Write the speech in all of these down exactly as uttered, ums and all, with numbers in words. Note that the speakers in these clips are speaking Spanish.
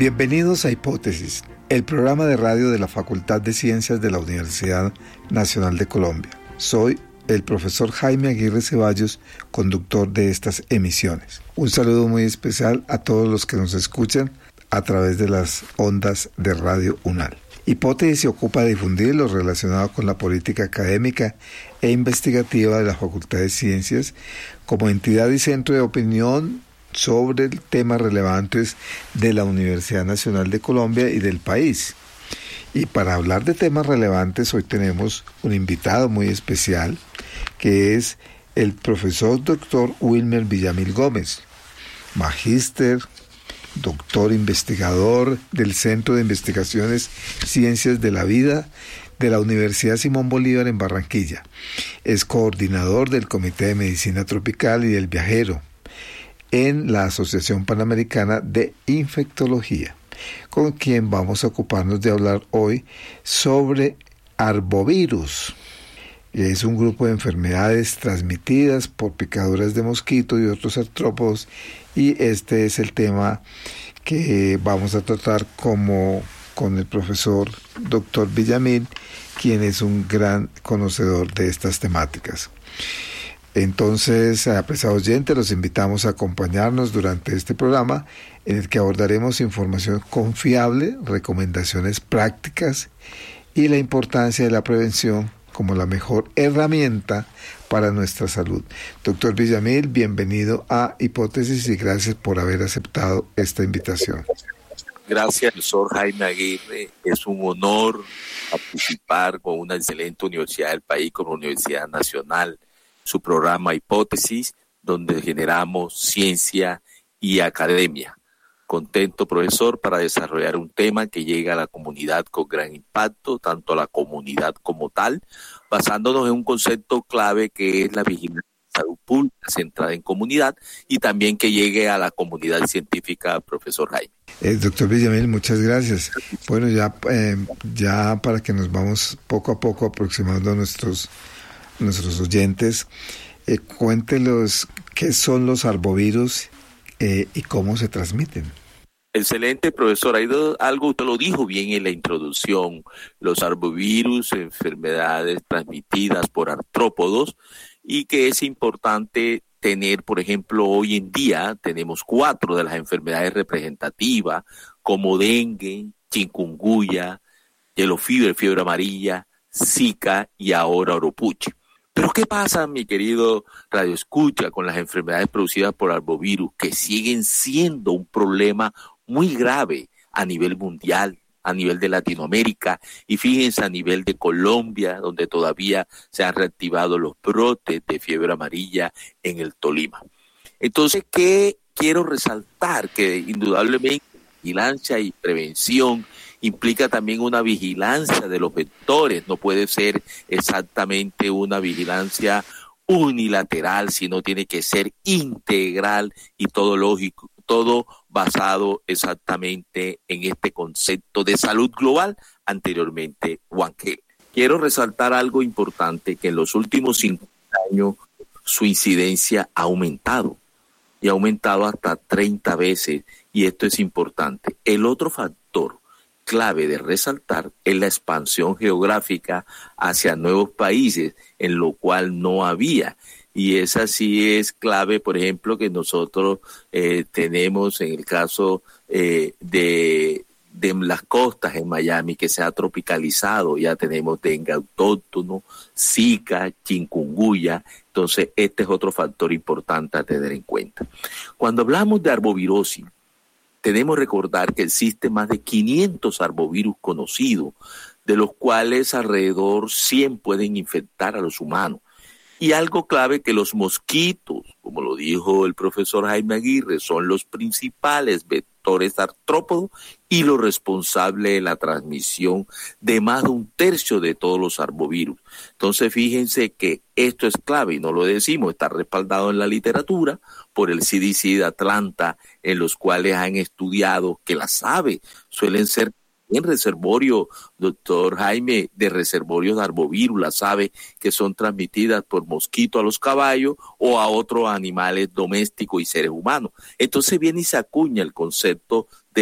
Bienvenidos a Hipótesis, el programa de radio de la Facultad de Ciencias de la Universidad Nacional de Colombia. Soy el profesor Jaime Aguirre Ceballos, conductor de estas emisiones. Un saludo muy especial a todos los que nos escuchan a través de las ondas de Radio UNAL. Hipótesis se ocupa de difundir lo relacionado con la política académica e investigativa de la Facultad de Ciencias como entidad y centro de opinión sobre temas relevantes de la Universidad Nacional de Colombia y del país. Y para hablar de temas relevantes hoy tenemos un invitado muy especial que es el profesor doctor Wilmer Villamil Gómez, magíster, doctor investigador del Centro de Investigaciones Ciencias de la Vida de la Universidad Simón Bolívar en Barranquilla. Es coordinador del Comité de Medicina Tropical y del Viajero en la Asociación Panamericana de Infectología, con quien vamos a ocuparnos de hablar hoy sobre arbovirus. Es un grupo de enfermedades transmitidas por picaduras de mosquito y otros artrópodos, y este es el tema que vamos a tratar como con el profesor doctor Villamil, quien es un gran conocedor de estas temáticas. Entonces, apreciados oyentes, los invitamos a acompañarnos durante este programa en el que abordaremos información confiable, recomendaciones prácticas y la importancia de la prevención como la mejor herramienta para nuestra salud. Doctor Villamil, bienvenido a Hipótesis y gracias por haber aceptado esta invitación. Gracias, profesor Jaime Aguirre. Es un honor participar con una excelente universidad del país como la Universidad Nacional, su programa Hipótesis, donde generamos ciencia y academia. Contento, profesor, para desarrollar un tema que llega a la comunidad con gran impacto, tanto a la comunidad como tal, basándonos en un concepto clave que es la vigilancia de salud pública centrada en comunidad y también que llegue a la comunidad científica, profesor Jaime. Eh, doctor Villamil, muchas gracias. Bueno, ya, eh, ya para que nos vamos poco a poco aproximando a nuestros nuestros oyentes, eh, cuéntelos qué son los arbovirus eh, y cómo se transmiten. Excelente, profesor. Hay algo, usted lo dijo bien en la introducción, los arbovirus, enfermedades transmitidas por artrópodos, y que es importante tener, por ejemplo, hoy en día tenemos cuatro de las enfermedades representativas, como dengue, chikungunya, yellow fever, fiebre amarilla, Zika y ahora oropuche. Pero ¿qué pasa, mi querido Radio Escucha, con las enfermedades producidas por arbovirus, que siguen siendo un problema muy grave a nivel mundial, a nivel de Latinoamérica, y fíjense a nivel de Colombia, donde todavía se han reactivado los brotes de fiebre amarilla en el Tolima? Entonces, ¿qué quiero resaltar? Que indudablemente vigilancia y prevención implica también una vigilancia de los vectores. No puede ser exactamente una vigilancia unilateral, sino tiene que ser integral y todo lógico, todo basado exactamente en este concepto de salud global anteriormente Juanquel. Quiero resaltar algo importante, que en los últimos cincuenta años su incidencia ha aumentado y ha aumentado hasta treinta veces, y esto es importante. El otro factor clave de resaltar es la expansión geográfica hacia nuevos países, en lo cual no había. Y esa sí es clave, por ejemplo, que nosotros eh, tenemos en el caso eh, de, de las costas en Miami, que se ha tropicalizado. Ya tenemos dengue autóctono, Zika, chikungunya. Entonces, este es otro factor importante a tener en cuenta. Cuando hablamos de arbovirosis, tenemos que recordar que existen más de quinientos arbovirus conocidos, de los cuales alrededor cien pueden infectar a los humanos. Y algo clave, que los mosquitos, como lo dijo el profesor Jaime Aguirre, son los principales vectores artrópodos y los responsables de la transmisión de más de un tercio de todos los arbovirus. Entonces, fíjense que esto es clave y no lo decimos, está respaldado en la literatura por el C D C de Atlanta, en los cuales han estudiado que las aves suelen ser en reservorio, doctor Jaime, de reservorios de arbovirus, las aves que son transmitidas por mosquito a los caballos o a otros animales domésticos y seres humanos. Entonces viene y se acuña el concepto de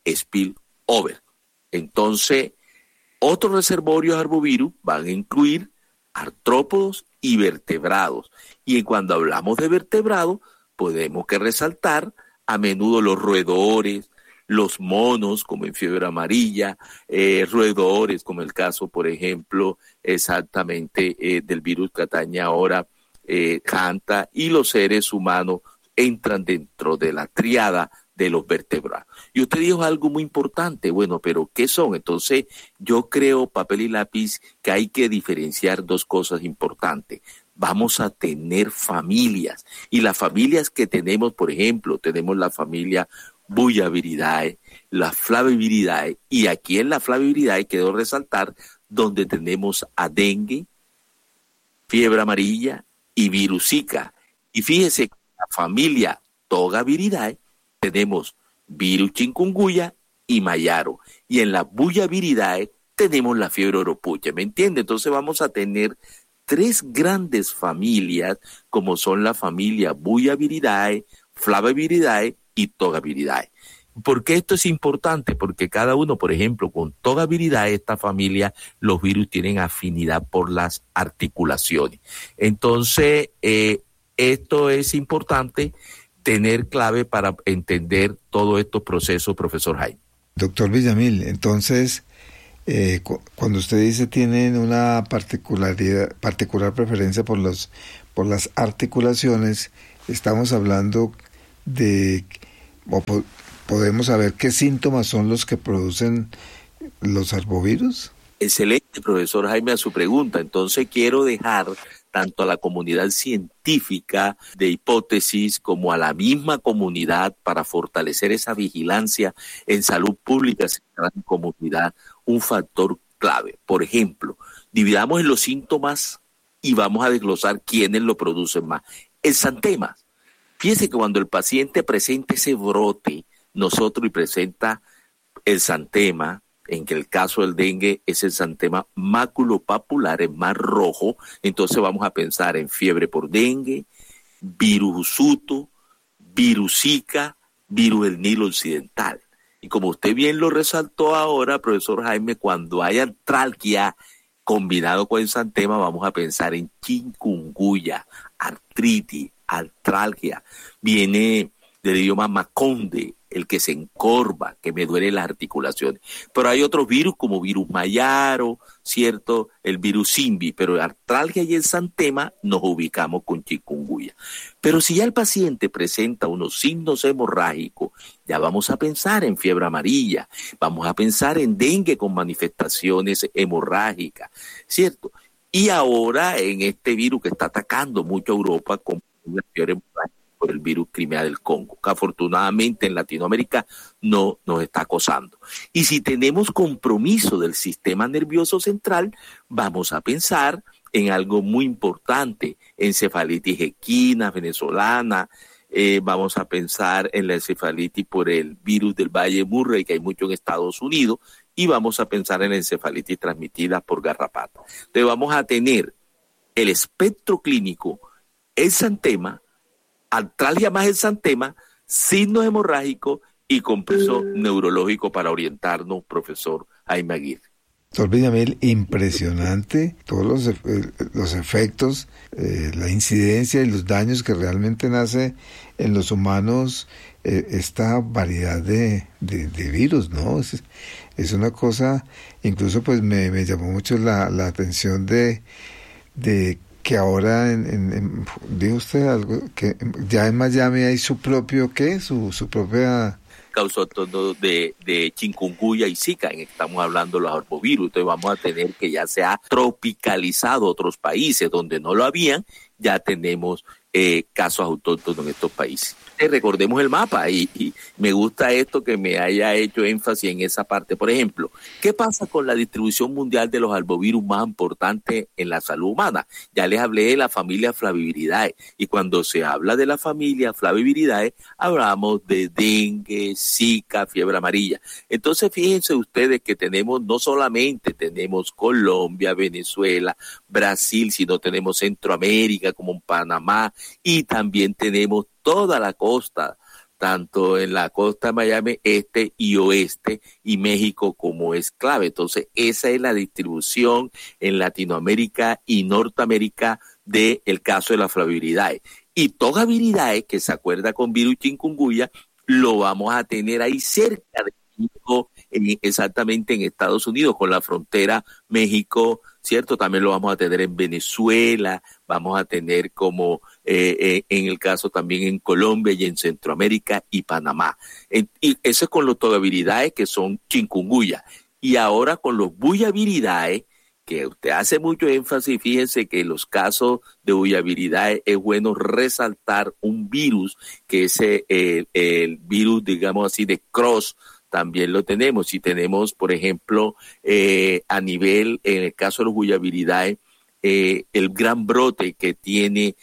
spillover. Entonces, otros reservorios arbovirus van a incluir artrópodos y vertebrados. Y cuando hablamos de vertebrados, podemos que resaltar a menudo los roedores, los monos, como en fiebre amarilla, eh, roedores, como el caso, por ejemplo, exactamente eh, del virus que atañe ahora eh, Hanta, y los seres humanos entran dentro de la triada de los vertebrados. Y usted dijo algo muy importante, bueno, pero ¿qué son? Entonces, yo creo, papel y lápiz, que hay que diferenciar dos cosas importantes. Vamos a tener familias, y las familias que tenemos, por ejemplo, tenemos la familia Buyaviridae, la Flaviviridae, y aquí en la Flaviviridae quiero resaltar donde tenemos a dengue, fiebre amarilla y virus Zika. Y fíjese que en la familia Togaviridae tenemos virus chikungunya y mayaro, y en la Buyaviridae tenemos la fiebre oropucha, ¿me entiende? Entonces vamos a tener tres grandes familias, como son la familia Buyaviridae, Flaviviridae y Togaviridae. ¿Por qué esto es importante? Porque cada uno, por ejemplo, con Togaviridae, esta familia, los virus tienen afinidad por las articulaciones. Entonces, eh, esto es importante tener clave para entender todos estos procesos, profesor Jaime. Doctor Villamil, entonces, eh, cu- cuando usted dice tienen una particularidad, particular preferencia por los, por las articulaciones, estamos hablando de, o po- podemos saber qué síntomas son los que producen los arbovirus. Excelente, profesor Jaime, a su pregunta. Entonces quiero dejar tanto a la comunidad científica de hipótesis como a la misma comunidad para fortalecer esa vigilancia en salud pública en comunidad un factor clave. Por ejemplo, dividamos en los síntomas y vamos a desglosar quiénes lo producen más. El xantema. Fíjese que cuando el paciente presenta ese brote, nosotros y presenta el xantema, en que el caso del dengue es el xantema maculopapular, es más rojo, entonces vamos a pensar en fiebre por dengue, virus Usuto, virus Zika, virus del Nilo Occidental. Y como usted bien lo resaltó ahora, profesor Jaime, cuando hay artralgia combinado con el xantema, vamos a pensar en chikungunya, artritis, artralgia. Viene del idioma maconde, el que se encorva, que me duele las articulaciones. Pero hay otros virus como virus mayaro, ¿cierto? El virus simbi, pero el artralgia y el xantema nos ubicamos con chikungunya. Pero si ya el paciente presenta unos signos hemorrágicos, ya vamos a pensar en fiebre amarilla, vamos a pensar en dengue con manifestaciones hemorrágicas, ¿cierto? Y ahora en este virus que está atacando mucho a Europa con una fiebre hemorrágica por el virus Crimea del Congo, que afortunadamente en Latinoamérica no nos está acosando. Y si tenemos compromiso del sistema nervioso central, vamos a pensar en algo muy importante, encefalitis equina venezolana, eh, vamos a pensar en la encefalitis por el virus del Valle Murray, que hay mucho en Estados Unidos, y vamos a pensar en la encefalitis transmitida por garrapata. Entonces vamos a tener el espectro clínico, el xantema, artralgia más el xantema, signos hemorrágicos y compreso neurológico para orientarnos, profesor Jaime Aguirre. Doctor Villamil, impresionante todos los, eh, los efectos, eh, la incidencia y los daños que realmente nace en los humanos eh, esta variedad de, de, de virus, ¿no? Es, es una cosa, incluso pues me, me llamó mucho la, la atención de, de que ahora, en, en, en, dijo usted algo, que ya en Miami hay su propio, ¿qué? Su, su propia... Causó todo de, de chikungunya y Zika, en estamos hablando de los arbovirus, entonces vamos a tener que ya se ha tropicalizado otros países donde no lo habían, ya tenemos eh, casos autóctonos en estos países. Eh, recordemos el mapa y, y me gusta esto que me haya hecho énfasis en esa parte. Por ejemplo, ¿qué pasa con la distribución mundial de los arbovirus más importantes en la salud humana? Ya les hablé de la familia Flaviviridae y cuando se habla de la familia Flaviviridae hablamos de dengue, Zika, fiebre amarilla. Entonces fíjense ustedes que tenemos, no solamente tenemos Colombia, Venezuela, Brasil, sino tenemos Centroamérica como Panamá y también tenemos toda la costa tanto en la costa de Miami, este y oeste, y México como es clave. Entonces, esa es la distribución en Latinoamérica y Norteamérica del caso de la flaviviridae. Y toda viridae, que se acuerda con virus chikungunya, lo vamos a tener ahí cerca de México, en, exactamente en Estados Unidos, con la frontera México, ¿cierto? También lo vamos a tener en Venezuela, vamos a tener como eh, eh, en el caso también en Colombia y en Centroamérica y Panamá. En, y eso es con los todaviridae, que son chikungunya. Y ahora con los buyaviridae, que usted hace mucho énfasis, fíjense que en los casos de buyaviridae es bueno resaltar un virus, que es el, el virus, digamos así, de Cross, también lo tenemos. Y tenemos, por ejemplo, eh, a nivel, en el caso de los buyaviridae, eh, el gran brote que tiene,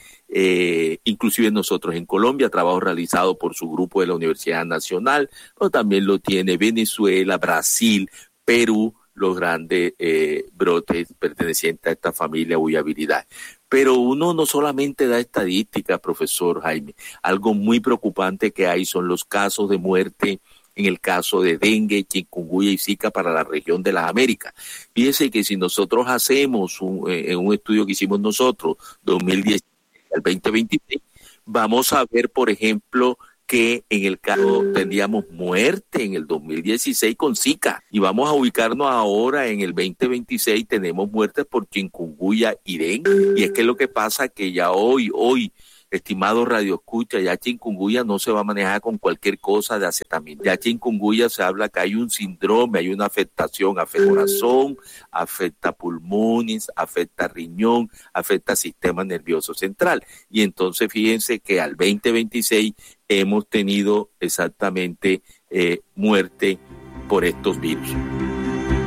eh, inclusive nosotros en Colombia, trabajo realizado por su grupo de la Universidad Nacional, pero también lo tiene Venezuela, Brasil, Perú, los grandes eh, brotes pertenecientes a esta familia buyaviridae. Pero uno no solamente da estadísticas, profesor Jaime, algo muy preocupante que hay son los casos de muerte en el caso de dengue, chikungunya y zika para la región de las Américas. Fíjese que si nosotros hacemos un, eh, un estudio que hicimos nosotros, dos mil diez al veinte veintiséis, vamos a ver, por ejemplo, que en el caso tendríamos muerte en el dos mil dieciséis con Zika, y vamos a ubicarnos ahora en el veinte veintiséis, tenemos muertes por chikungunya y dengue. Y es que lo que pasa que ya hoy, hoy, estimado Radio Escucha, ya chikungunya no se va a manejar con cualquier cosa de acetaminofén. Ya chikungunya se habla que hay un síndrome, hay una afectación, afecta corazón, afecta pulmones, afecta riñón, afecta sistema nervioso central. Y entonces fíjense que al veinte veintiséis hemos tenido exactamente eh, muerte por estos virus.